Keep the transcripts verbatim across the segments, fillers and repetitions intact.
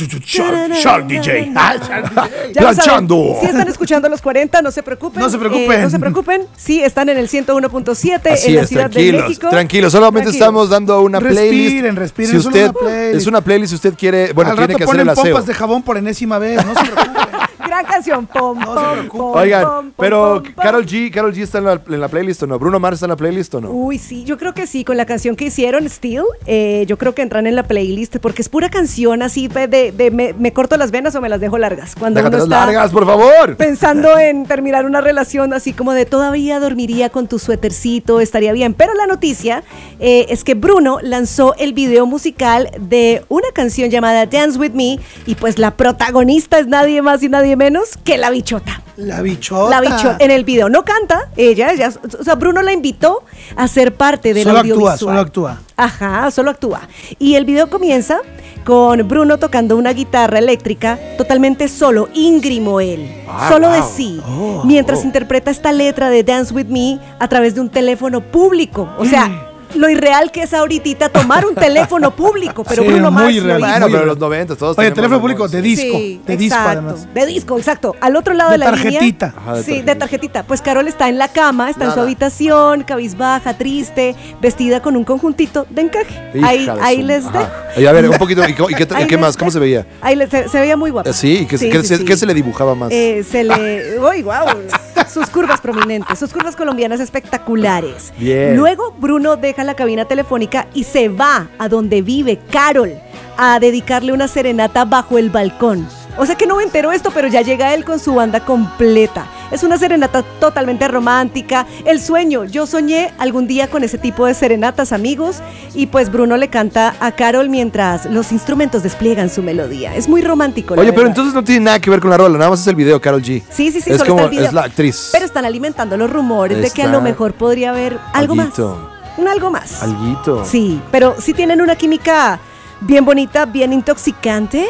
Shark, Shark D J. Ah, Planchando. Si están escuchando los cuarenta, no se preocupen. No se preocupen. Eh, no se preocupen. Sí, están en el ciento uno punto siete Así en la es, Ciudad tranquilos, de México. tranquilos. Solamente Tranquilos. estamos dando una Respiren, playlist. respiren, Si es solo usted una playlist. es una playlist, si usted quiere, bueno, Al tiene rato que hacer ponen el aseo. pompas de jabón por enésima vez, no se preocupen. Gran canción. Pom, No se pom, preocupen. pom, Oigan, pom, pom, pero pom, pom. Karol G, Karol G está en la, en la playlist o no? ¿Bruno Mars está en la playlist o no? Uy, sí, yo creo que sí, con la canción que hicieron, Still, eh, yo creo que entran en la playlist, porque es pura canción así de, de, de me, me corto las venas o me las dejo largas. Cuando uno Déjatelas está largas, por favor. pensando en terminar una relación así como de todavía dormiría con tu suétercito, estaría bien. Pero la noticia eh, es que Bruno lanzó el video musical de una canción llamada Dance With Me, y pues la protagonista es nadie más y nadie menos que la bichota. La bichota. La bichota en el video no canta, ella, ella, o sea, Bruno la invitó a ser parte del Solo audiovisual. actúa, solo actúa. Ajá, solo actúa. Y el video comienza con Bruno tocando una guitarra eléctrica totalmente solo, íngrimo él, Ah, solo wow. de sí, Oh, mientras oh. interpreta esta letra de Dance With Me a través de un teléfono público. O sea, lo irreal que es ahorita tomar un teléfono público, pero Sí, Bruno muy Mars lo irreal. hizo. Bueno, Muy pero en bien. los noventas todos Oye, tenemos teléfono los público de disco. Sí, de disco, exacto, además. de disco, exacto. Al otro lado De de, la tarjetita. línea. Ajá, de sí, tarjetita. de tarjetita. Pues Carol está en la cama, está en su Nada. habitación, cabizbaja, triste, vestida con un conjuntito de encaje. Hija ahí de ahí su- les Ajá. dejo. Y a ver, un poquito, ¿y, cómo- y qué, y Ahí qué les más? ¿Cómo se dejo. veía? Ahí le- se, se veía muy guapa. Sí, ¿qué, qué, se, qué se le dibujaba más? Eh, se le. ¡Uy, guau! Sus curvas prominentes, sus curvas colombianas espectaculares. Bien. Luego, Bruno deja la cabina telefónica y se va a donde vive Carol a dedicarle una serenata bajo el balcón. O sea que no me enteró esto, pero ya llega él con su banda completa. Es una serenata totalmente romántica. El sueño, yo soñé algún día con ese tipo de serenatas, amigos. Y pues Bruno le canta a Carol mientras los instrumentos despliegan su melodía. Es muy romántico. la Oye, pero verdad. entonces no tiene nada que ver con la rola, nada más es el video, Karol G. Sí, sí, sí, es solo como, está el video. es la actriz. Pero están alimentando los rumores de que a Está- lo mejor podría haber algo Alguito. más. Un algo más. Alguito. Sí, pero sí tienen una química bien bonita, bien intoxicante.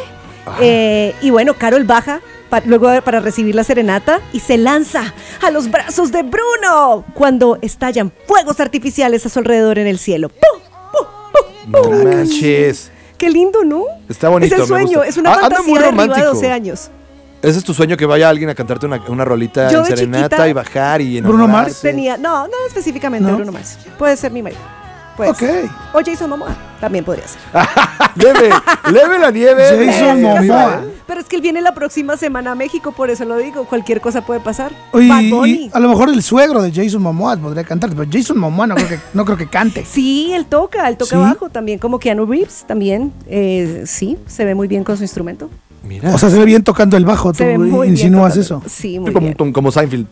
Eh, y bueno, Carol baja pa- luego de- para recibir la serenata y se lanza a los brazos de Bruno cuando estallan fuegos artificiales a su alrededor en el cielo. ¡Pum! ¡Pum! ¡Pum! No manches. Qué lindo, ¿no? Está bonito, Es el me sueño, gusta. es una Ah, anda fantasía muy de arriba de romántico. doce años. Ese es tu sueño, que vaya alguien a cantarte una, una rolita Yo en de serenata chiquita- y bajar y Bruno enamorarte. Mars. Tenía, no, no específicamente ¿No? Bruno Mars. Puede ser mi marido. Puede Ok. ser. O Jason Momoa, también podría ser. Leve, leve la nieve. Jason Leve, Momoa. casual. Pero es que él viene la próxima semana a México, por eso lo digo. Cualquier cosa puede pasar. Oye, Bad y Bunny. a lo mejor el suegro de Jason Momoa podría cantar, pero Jason Momoa no creo que, no creo que cante. Sí, él toca, él toca ¿Sí? bajo también, como Keanu Reeves también. Eh, sí, se ve muy bien con su instrumento. Mira. O sea, se ve bien tocando el bajo, tú Se ve muy bien. insinúas tocando. eso. Sí, muy como, bien. como Seinfeld.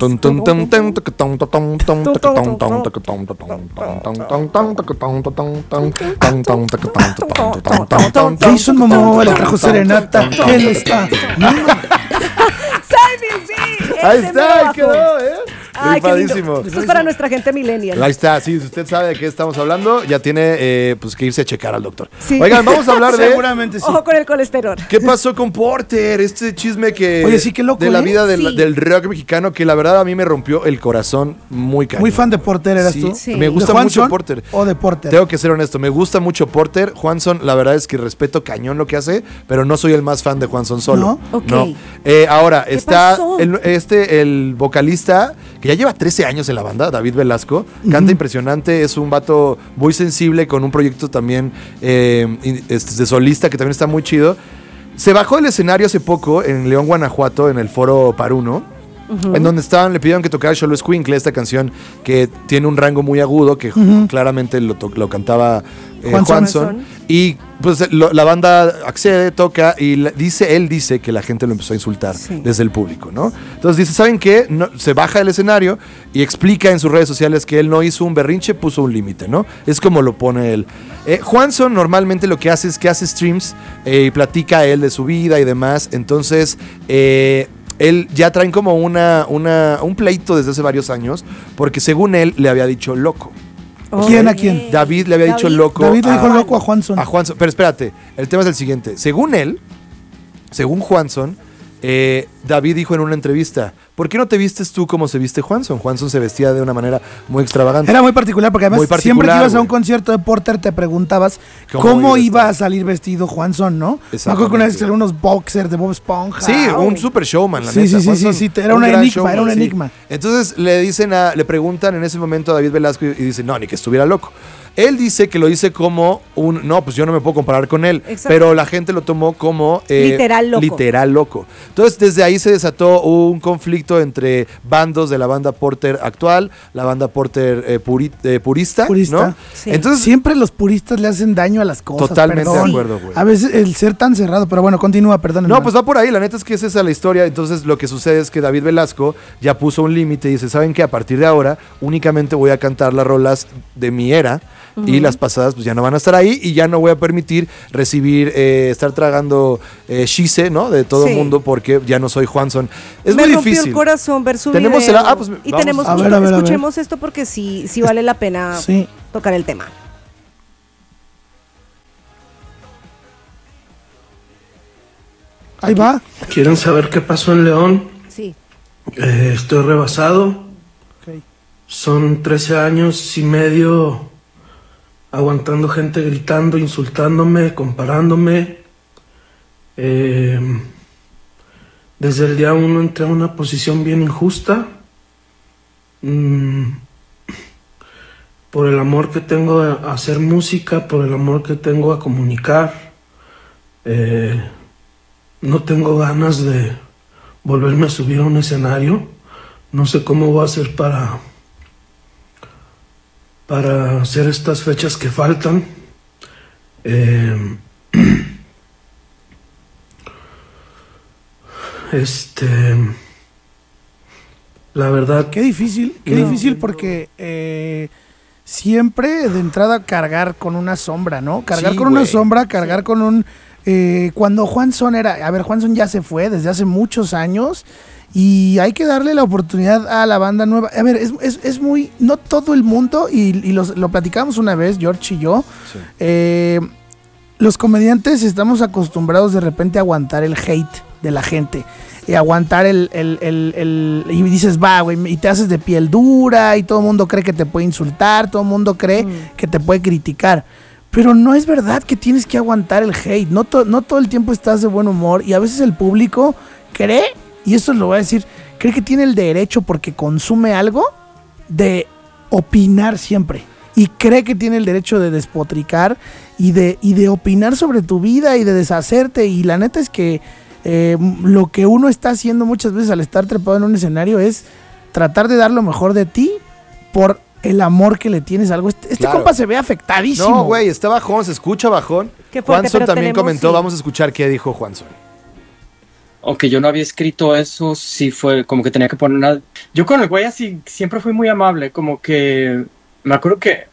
Jason Momoa le trajo serenata, él está. Seinfeld, sí, Ahí ese está, mero quedó, bajo. ¿eh? Ay, qué lindo. Rifadísimo. Esto es para nuestra gente millennial. Ahí está, sí, si usted sabe de qué estamos hablando, ya tiene eh, pues que irse a checar al doctor. Sí. Oigan, vamos a hablar de Seguramente sí. Ojo con el colesterol. qué pasó con Porter, este chisme que Oye, sí, qué loco, de la ¿eh? vida del, Sí. del rock mexicano, que la verdad a mí me rompió el corazón muy cañón. Muy fan de Porter, ¿eras Sí, tú? Sí. me ¿De gusta Juanson mucho Porter. o de Porter? Tengo que ser honesto, me gusta mucho Porter. Juanson, la verdad es que respeto cañón lo que hace, pero no soy el más fan de Juanson solo. ¿No? Ok. Eh, ahora, ¿Qué está pasó? el, este, el vocalista, que ya lleva trece años en la banda, David Velasco, canta impresionante, es un vato muy sensible, con un proyecto también eh, in- este, de solista que también está muy chido. Se bajó del escenario hace poco en León, Guanajuato, en el foro Paruno, en donde estaban, le pidieron que tocara Xolo Escuincle, esta canción que tiene un rango muy agudo, que claramente lo, to- lo cantaba eh, Juanson. Juanson. Juanson. Y pues lo- la banda accede, toca y la- dice, él dice que la gente lo empezó a insultar Sí. desde el público, ¿no? Entonces dice, ¿saben qué? No, se baja del escenario y explica en sus redes sociales que él no hizo un berrinche, puso un límite, ¿no? Es como lo pone él. Eh, Juanson normalmente lo que hace es que hace streams eh, y platica él de su vida y demás. Entonces, eh, él ya traen como una, una, un pleito desde hace varios años, porque según él le había dicho loco. ¿Quién a quién? David le había dicho David. loco. David le a- dijo loco a Juanson. a Juanson. Pero espérate, el tema es el siguiente. Según él, según Juanson, Eh, David dijo en una entrevista, ¿por qué no te vistes tú como se viste Juanson? Juanson se vestía de una manera muy extravagante. Era muy particular porque además Muy particular, siempre que ibas güey. a un concierto de Porter te preguntabas ¿Cómo cómo, iba a iba a estar? salir vestido Juanson, ¿no? Me acuerdo Exactamente. que una vez salió unos boxers de Bob Esponja. Sí, un super showman, la Sí, neta. sí, sí, Juanson, sí, sí, era un un gran enigma, era un sí. enigma. Entonces le dicen a, le preguntan en ese momento a David Velasco y, y dice, no, ni que estuviera loco. Él dice que lo dice como un, no, pues yo no me puedo comparar con él, Exacto. pero la gente lo tomó como eh, Literal loco. literal loco. Entonces desde ahí se desató un conflicto entre bandos de la banda Porter actual, la banda Porter eh, puri- eh, purista, Purista. ¿no? Sí. Entonces Siempre los puristas le hacen daño a las cosas. Totalmente perdón. de acuerdo, güey. A veces el ser tan cerrado, pero bueno, continúa, perdón. no, pues va por ahí, la neta es que es esa la historia. Entonces lo que sucede es que David Velasco ya puso un límite y dice, ¿saben qué? A partir de ahora únicamente voy a cantar las rolas de mi era y las pasadas pues ya no van a estar ahí y ya no voy a permitir recibir, eh, estar tragando eh, shise, ¿no? De todo el Sí. mundo porque ya no soy Juanson. Es me muy rompió difícil. el corazón ver su Tenemos video. el- ah, pues, y vamos. tenemos, A ver, a ver, a ver. escuchemos esto porque sí, sí vale la pena Sí. tocar el tema. Ahí va. ¿Quieren saber qué pasó en León? Sí. Eh, estoy rebasado. Ok. Son trece años y medio aguantando gente gritando, insultándome, comparándome. Eh, desde el día uno entré a una posición bien injusta. Mm, por el amor que tengo a hacer música, por el amor que tengo a comunicar. Eh, no tengo ganas de volverme a subir a un escenario. No sé cómo voy a hacer para para hacer estas fechas que faltan. Eh, este la verdad Qué difícil, qué No. difícil porque eh, siempre de entrada cargar con una sombra, ¿no? Cargar Sí, con una güey. sombra, cargar con un... eh, cuando Juanson era... A ver, Juanson ya se fue desde hace muchos años y hay que darle la oportunidad a la banda nueva. A ver, es, es, es muy... No todo el mundo, y, y los- lo platicamos una vez, George y yo, Sí. eh, los comediantes estamos acostumbrados de repente a aguantar el hate de la gente. Y aguantar el, el, el, el- y dices, va, güey, y te haces de piel dura y todo el mundo cree que te puede insultar, todo el mundo cree que te puede criticar. Pero no es verdad que tienes que aguantar el hate. No, to- no todo el tiempo estás de buen humor y a veces el público cree, y esto lo voy a decir, cree que tiene el derecho porque consume algo de opinar siempre. Y cree que tiene el derecho de despotricar y de, y de opinar sobre tu vida y de deshacerte. Y la neta es que eh, lo que uno está haciendo muchas veces al estar trepado en un escenario es tratar de dar lo mejor de ti por el amor que le tienes a algo. Este, este Claro. compa se ve afectadísimo. No, güey, está bajón, se escucha bajón. Qué fuerte, Juanson pero también tenemos, comentó, sí. vamos a escuchar qué dijo Juanson. Aunque yo no había escrito eso, sí fue como que tenía que poner una... Yo con el güey así siempre fui muy amable, como que... Me acuerdo que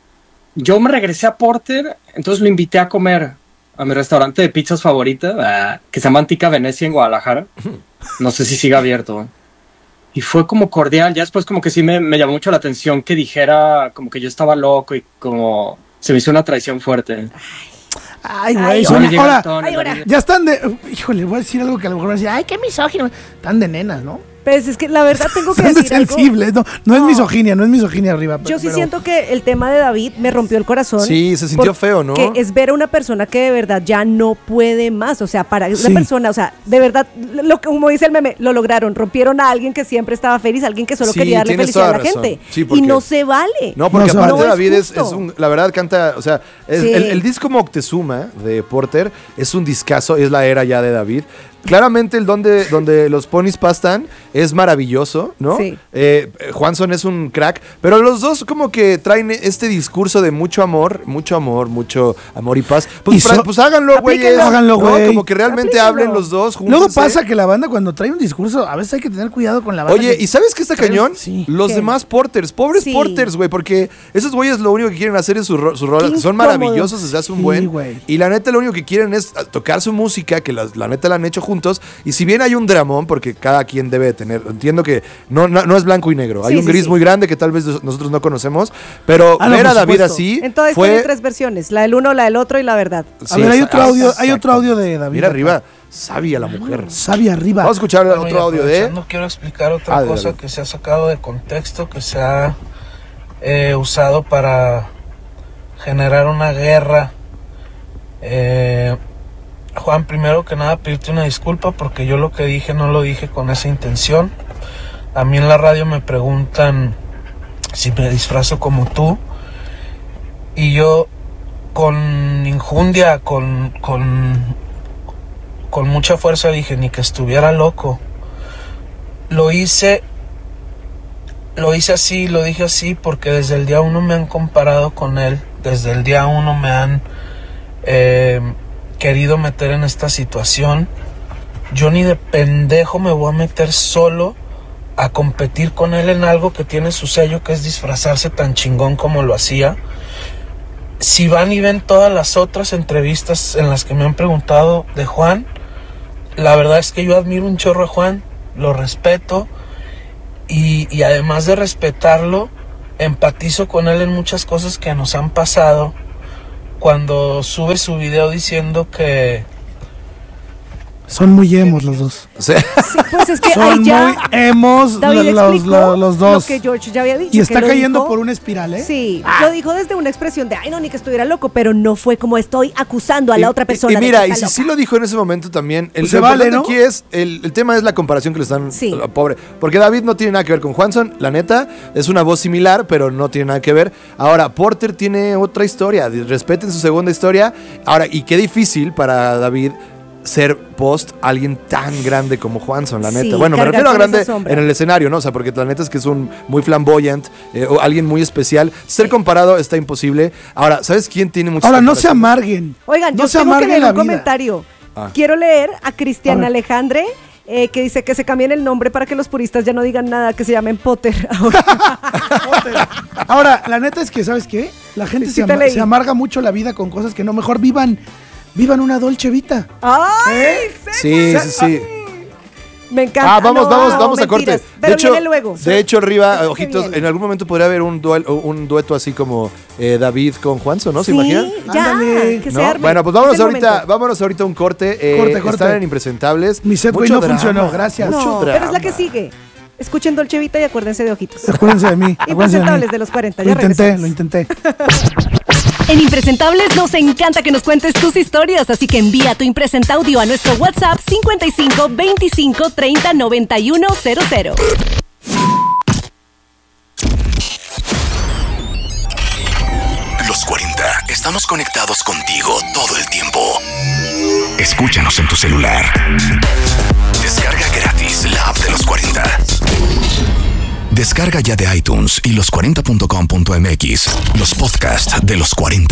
yo me regresé a Porter, entonces lo invité a comer a mi restaurante de pizzas favorita, ah, que se llama Antica Venecia en Guadalajara. No sé si sigue abierto. Y fue como cordial, ya después como que sí me, me llamó mucho la atención que dijera como que yo estaba loco y como... Se me hizo una traición fuerte. Ay, Ay, güey. ahora son- llega ahora, el tono, ay, la ahora. vida. ya están de... Híjole, voy a decir algo que a lo mejor van a decir, ay, qué misógino. Están de nenas, ¿no? Pues es que la verdad tengo que Son de decir algo. sensibles. No, no es No. misoginia, no es misoginia arriba. Yo sí pero- siento que el tema de David me rompió el corazón. Sí, se sintió feo, ¿no? Que es ver a una persona que de verdad ya no puede más. O sea, para Sí. una persona, o sea, de verdad, lo que como dice el meme, lo lograron. Rompieron a alguien que siempre estaba feliz, alguien que solo Sí, quería darle tienes felicidad a la toda razón. gente. Sí, y porque- no se vale. No, porque No, aparte no es David es, justo. es un, la verdad canta, o sea, es- Sí. el, el disco Moctezuma de Porter es un discazo, es la era ya de David. Claramente el donde, donde los ponis pastan es maravilloso, ¿no? Sí. Eh, Juanson es un crack, pero los dos como que traen este discurso de mucho amor, mucho amor, mucho amor y paz. Pues, Y so- pra- pues háganlo, güey. Aplíquenlo. Háganlo, güey. Como que realmente Aplíquenlo. hablen los dos juntos. Luego pasa que la banda cuando trae un discurso, a veces hay que tener cuidado con la banda. Oye, que- ¿y sabes qué está ¿Crees? cañón? Sí. Los ¿Qué? demás porters, pobres Sí. porters, güey, porque esos güeyes lo único que quieren hacer es sus ro- sus rolas, Qué que son incómodo. maravillosos desde hace un Sí, buen. güey. Y la neta lo único que quieren es ah, tocar su música, que la, la neta la han hecho juntos. Y si bien hay un dramón, porque cada quien debe tener, entiendo que no, no, no es blanco y negro, hay Sí, un sí, gris sí. muy grande que tal vez nosotros no conocemos, pero Ah, no, ver por a David supuesto. así En toda historia hay fue... tres versiones, la del uno, la del otro y la verdad. A Sí, ver, hay exa- otro audio, hay exacto. otro audio de David. Mira acá. arriba. Sabia la mujer. Sabia arriba. Vamos a escuchar Bueno, otro y audio de... aprovechando, quiero explicar otra Ah, cosa dale. que se ha sacado de contexto, que se ha eh, usado para generar una guerra. Eh, Juan, primero que nada pedirte una disculpa porque yo lo que dije no lo dije con esa intención. A mí en la radio me preguntan si me disfrazo como tú y yo con injundia, con, con, con mucha fuerza dije ni que estuviera loco. Lo hice, lo hice así, lo dije así porque desde el día uno me han comparado con él, desde el día uno me han eh, querido meter en esta situación. Yo ni de pendejo me voy a meter solo a competir con él en algo que tiene su sello, que es disfrazarse tan chingón como lo hacía. Si van y ven todas las otras entrevistas en las que me han preguntado de Juan, la verdad es que yo admiro un chorro a Juan, lo respeto y, y además de respetarlo, empatizo con él en muchas cosas que nos han pasado. Cuando sube su video diciendo que Son muy emos los dos. O sea, Sí, pues es que Son ahí ya muy emos David los, los, explicó los- los dos. lo que George ya había dicho. Y está que lo cayendo dijo- por una espiral, ¿eh? Sí, lo dijo desde una expresión de, ay, no, ni que estuviera loco, pero no fue como estoy acusando a la y- otra y- persona. Y, de mira, que y está si sí loca. lo dijo en ese momento también, el Pues se lo vale, importante ¿no? aquí es, el, el tema es la comparación que le están, Sí. a- pobre, porque David no tiene nada que ver con Juanson, la neta, es una voz similar, pero no tiene nada que ver. Ahora, Porter tiene otra historia, respeten su segunda historia. Ahora, y qué difícil para David ser post alguien tan grande como Juanson, la Sí, neta. Bueno, me cargar refiero a con grande esa sombra. en el escenario, ¿no? O sea, porque la neta es que es un muy flamboyant, eh, o alguien muy especial. Ser comparado está imposible. Ahora, ¿sabes quién tiene mucho Ahora, no se amarguen. Oigan, no yo se tengo que amarguen leer la un vida. comentario. Ah. Quiero leer a Cristian A ver. Alejandre, eh, que dice que se cambien el nombre para que los puristas ya no digan nada, que se llamen Potter. Ahora. Ahora, la neta es que, ¿sabes qué? La gente Sí, se, sí te ama- leí. se amarga mucho la vida con cosas que no. Mejor vivan, vivan una Dolce Vita. ¡Ay! Sí, sí, sí. Me encanta. Ah, vamos, No, vamos, no, vamos a mentiras. corte. Pero de hecho, viene luego. de hecho, arriba, Qué ojitos, bien. en algún momento podría haber un, duel, un dueto así como eh, David con Juanson, ¿no? ¿Se sí, imaginan? ya, Ándale. que ¿No? se arme. Bueno, pues Es vámonos el ahorita, momento. vámonos ahorita a un corte. Eh, Corte, corte. Están en Impresentables. Mi Setway Mucho no drama, funcionó, gracias. mucho No, pero es la drama. que sigue. Escuchen Dolce Vita y acuérdense de Ojitos. Acuérdense de mí. acuérdense de mí. Impresentables de los cuarenta, Lo ya intenté, regresamos. lo intenté. En Impresentables nos encanta que nos cuentes tus historias, así que envía tu impresenta audio a nuestro WhatsApp cincuenta y cinco veinticinco treinta noventa y uno cero cero. Los cuarenta, estamos conectados contigo todo el tiempo. Escúchanos en tu celular. Descarga gratis la app de Los cuarenta. Descarga ya de iTunes y los cuarenta punto com punto m x los podcasts de Los cuarenta.